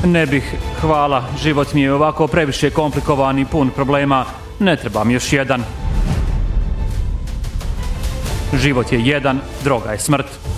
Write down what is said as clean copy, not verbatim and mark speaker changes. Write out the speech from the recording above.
Speaker 1: Ne bih, hvala. Život mi je ovako previše komplikovan i pun problema. Ne trebam još jedan. Život je jedan, droga je smrt.